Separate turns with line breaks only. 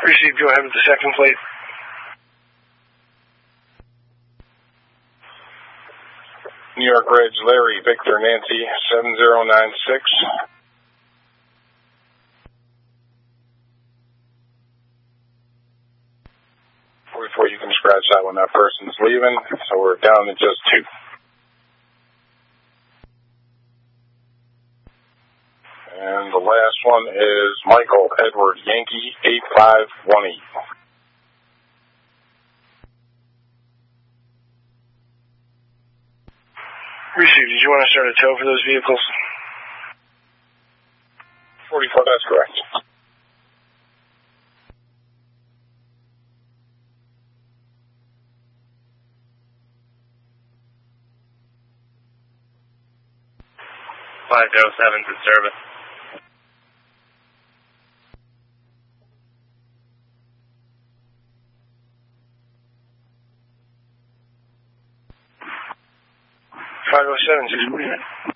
Received, go ahead with the second plate.
New York Reds, Larry, Victor, Nancy, 7096. Before you can scratch that when that person's leaving, so we're down to just 2. And the last one is Michael Edward Yankee 8518.
Received. Did you want to start a tow for those vehicles?
44, that's correct.
Flight 07's in service.
Five 07's